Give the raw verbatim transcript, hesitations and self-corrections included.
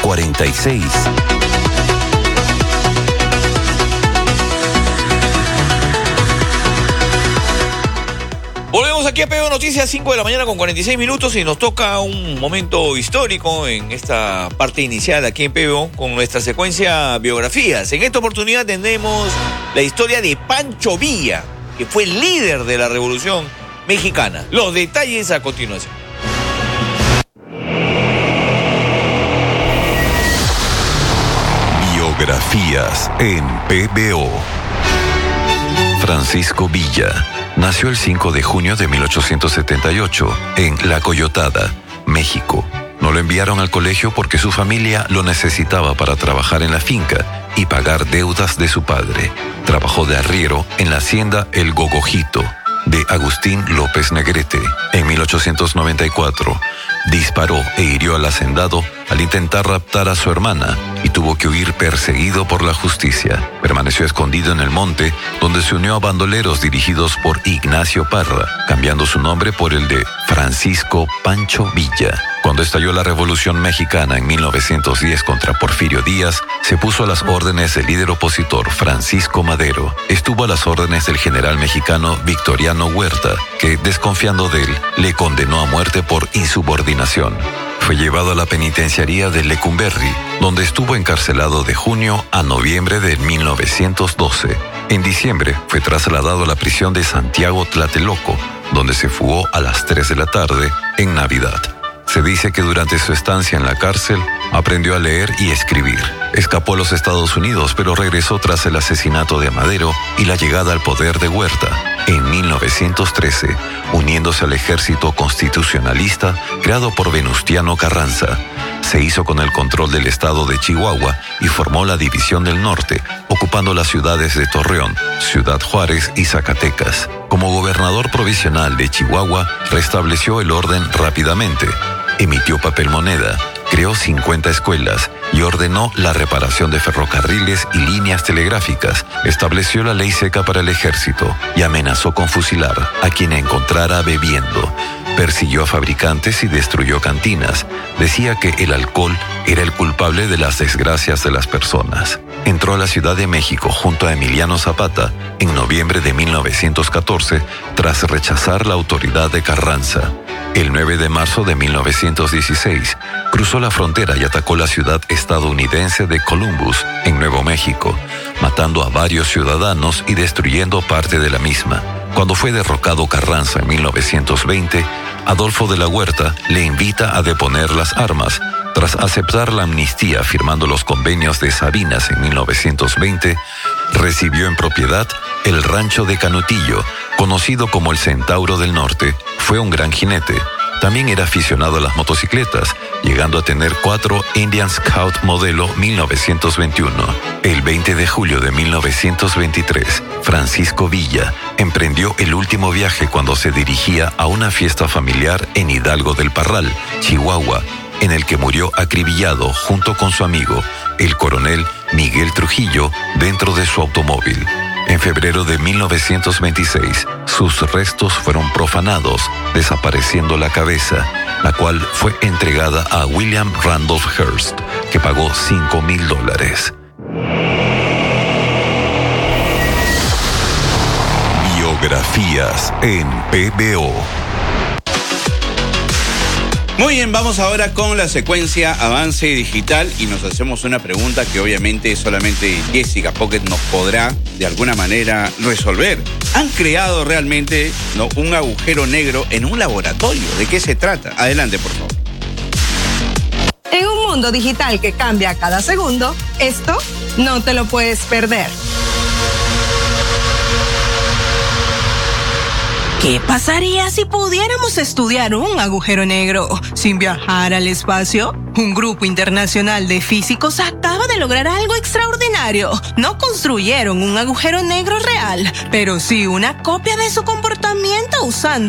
cuarenta y seis. Volvemos aquí a P B O Noticias, cinco de la mañana con cuarenta y seis minutos, y nos toca un momento histórico en esta parte inicial aquí en P B O con nuestra secuencia biografías. En esta oportunidad tenemos la historia de Pancho Villa, que fue el líder de la Revolución Mexicana. Los detalles a continuación. Biografías en P B O. Francisco Villa nació el cinco de junio de mil ochocientos setenta y ocho en La Coyotada, México. No lo enviaron al colegio porque su familia lo necesitaba para trabajar en la finca y pagar deudas de su padre. Trabajó de arriero en la hacienda El Gogojito de Agustín López Negrete. En mil ochocientos noventa y cuatro disparó e hirió al hacendado al intentar raptar a su hermana y tuvo que huir perseguido por la justicia. Permaneció escondido en el monte, donde se unió a bandoleros dirigidos por Ignacio Parra, cambiando su nombre por el de Francisco Pancho Villa. Cuando estalló la Revolución Mexicana en mil novecientos diez contra Porfirio Díaz, se puso a las órdenes del líder opositor Francisco Madero. Estuvo a las órdenes del general mexicano Victoriano Huerta, que, desconfiando de él, le condenó a muerte por insubordinación. Fue llevado a la penitenciaría de Lecumberri, donde estuvo encarcelado de junio a noviembre de mil novecientos doce. En diciembre fue trasladado a la prisión de Santiago Tlatelolco, donde se fugó a las tres de la tarde en Navidad. Se dice que durante su estancia en la cárcel aprendió a leer y escribir. Escapó a los Estados Unidos, pero regresó tras el asesinato de Madero y la llegada al poder de Huerta en mil novecientos trece, uniéndose al ejército constitucionalista creado por Venustiano Carranza. Se hizo con el control del estado de Chihuahua y formó la División del Norte, ocupando las ciudades de Torreón, Ciudad Juárez y Zacatecas. Como gobernador provisional de Chihuahua, restableció el orden rápidamente. Emitió papel moneda, creó cincuenta escuelas y ordenó la reparación de ferrocarriles y líneas telegráficas. Estableció la ley seca para el ejército y amenazó con fusilar a quien encontrara bebiendo. Persiguió a fabricantes y destruyó cantinas. Decía que el alcohol era el culpable de las desgracias de las personas. Entró a la Ciudad de México junto a Emiliano Zapata en noviembre de mil novecientos catorce tras rechazar la autoridad de Carranza. El nueve de marzo de mil novecientos dieciséis, cruzó la frontera y atacó la ciudad estadounidense de Columbus, en Nuevo México, matando a varios ciudadanos y destruyendo parte de la misma. Cuando fue derrocado Carranza en mil novecientos veinte, Adolfo de la Huerta le invita a deponer las armas. Tras aceptar la amnistía firmando los convenios de Sabinas en mil novecientos veinte, recibió en propiedad el rancho de Canutillo, conocido como el Centauro del Norte. Fue un gran jinete. También era aficionado a las motocicletas, llegando a tener cuatro Indian Scout modelo mil novecientos veintiuno. El veinte de julio de mil novecientos veintitrés, Francisco Villa emprendió el último viaje cuando se dirigía a una fiesta familiar en Hidalgo del Parral, Chihuahua, en el que murió acribillado junto con su amigo, el coronel Miguel Trujillo, dentro de su automóvil. En febrero de mil novecientos veintiséis, sus restos fueron profanados, desapareciendo la cabeza, la cual fue entregada a William Randolph Hearst, que pagó cinco mil dólares. Biografías en P B O. Muy bien, vamos ahora con la secuencia Avance Digital y nos hacemos una pregunta que obviamente solamente Jessica Pocket nos podrá de alguna manera resolver. ¿Han creado realmente, ¿no?, un agujero negro en un laboratorio? ¿De qué se trata? Adelante, por favor. En un mundo digital que cambia cada segundo, esto no te lo puedes perder. ¿Qué pasaría si pudiéramos estudiar un agujero negro sin viajar al espacio? Un grupo internacional de físicos acaba de lograr algo extraordinario. No construyeron un agujero negro real, pero sí una copia de su comportamiento usando